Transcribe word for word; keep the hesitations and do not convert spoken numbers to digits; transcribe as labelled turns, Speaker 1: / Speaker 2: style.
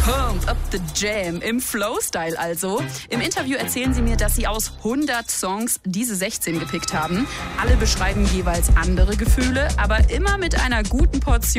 Speaker 1: Pump up the Jam im Flow-Style also. Im Interview erzählen sie mir, dass sie aus hundert Songs diese sechzehn gepickt haben. Alle beschreiben jeweils andere Gefühle, aber immer mit einer guten Portion